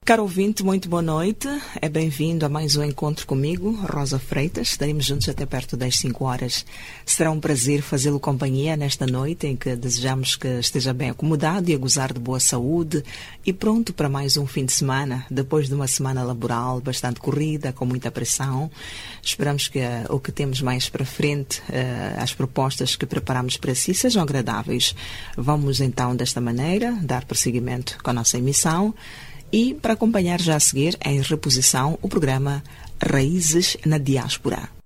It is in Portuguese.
Caro ouvinte, muito boa noite. É bem-vindo a mais um encontro comigo, Rosa Freitas. Estaremos juntos até perto das 5 horas. Será um prazer fazê-lo companhia nesta noite em que desejamos que esteja bem acomodado e a gozar de boa saúde e pronto para mais um fim de semana, depois de uma semana laboral bastante corrida, com muita pressão. Esperamos que o que temos mais para frente, as propostas que preparamos para si, sejam agradáveis. Vamos então, desta maneira, dar prosseguimento com a nossa emissão. E para acompanhar já a seguir, em reposição, o programa Raízes na Diáspora.